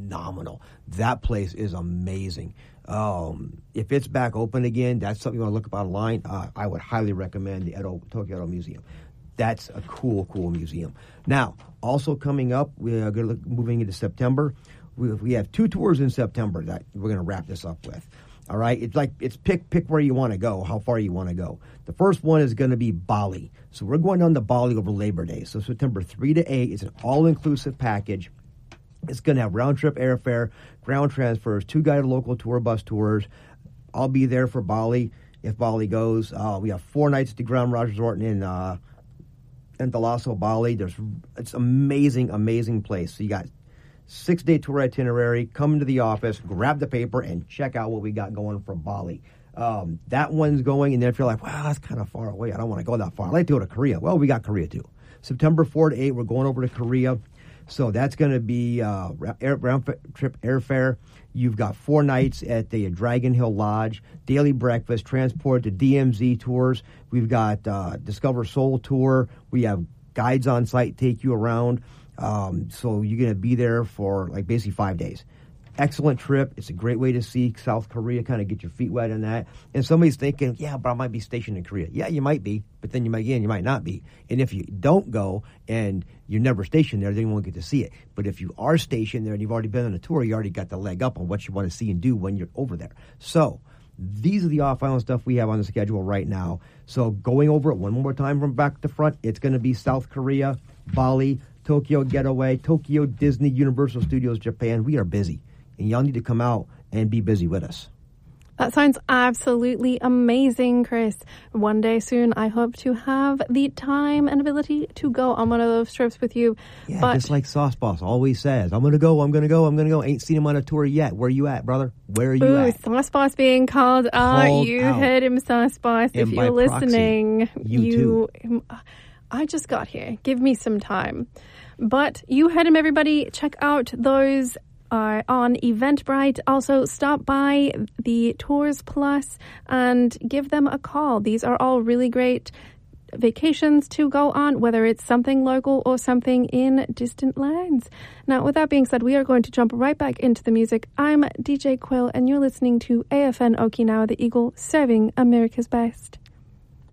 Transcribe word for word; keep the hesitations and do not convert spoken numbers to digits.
phenomenal. That place is amazing. Um, if it's back open again, that's something you want to look up online. Uh, I would highly recommend the Edo, Tokyo Edo Museum. That's a cool, cool museum. Now, also coming up, we're going to look, moving into September. We, we have two tours in September that we're going to wrap this up with. All right, it's like it's pick pick where you want to go, how far you want to go. The first one is going to be Bali. So we're going on to Bali over Labor Day. So September three to eight is an all-inclusive package. It's going to have round-trip airfare, ground transfers, two guided local tour bus tours. I'll be there for Bali if Bali goes. Uh, we have four nights at the Grand Raj Resort in uh, in Thalasso, Bali. There's it's amazing, amazing place. So you got six-day tour itinerary. Come into the office, grab the paper, and check out what we got going for Bali. Um, that one's going, and then if you're like, wow, that's kind of far away. I don't want to go that far. I'd like to go to Korea. Well, we got Korea, too. September fourth to eighth, we're going over to Korea. So that's going to be uh, air, round trip airfare. You've got four nights at the Dragon Hill Lodge, daily breakfast, transport to D M Z tours. We've got uh, Discover Seoul tour. We have guides on site take you around. Um, so you're going to be there for like basically five days. Excellent trip. It's a great way to see South Korea, kind of get your feet wet in that. And somebody's thinking, yeah, but I might be stationed in Korea. Yeah, you might be, but then you might, again, you might not be. And if you don't go and you're never stationed there, then you won't get to see it. But if you are stationed there and you've already been on a tour, you already got the leg up on what you want to see and do when you're over there. So these are the off-island stuff we have on the schedule right now. So going over it one more time from back to front, it's going to be South Korea, Bali, Tokyo Getaway, Tokyo Disney, Universal Studios Japan. We are busy, and y'all need to come out and be busy with us. That sounds absolutely amazing, Chris. One day soon, I hope to have the time and ability to go on one of those trips with you. Yeah, but just like Sauce Boss always says, I'm going to go, I'm going to go, I'm going to go. Ain't seen him on a tour yet. Where you at, brother? Where are you ooh, at? Sauce Boss being called out. Called you out. heard him, Sauce Boss. And if by you're listening, proxy, you, you too. I just got here. Give me some time. But you heard him, everybody. Check out those uh, on Eventbrite. Also, stop by the Tours Plus and give them a call. These are all really great vacations to go on, whether it's something local or something in distant lands. Now, with that being said, we are going to jump right back into the music. I'm D J Quill, and you're listening to A F N Okinawa, the Eagle, serving America's best.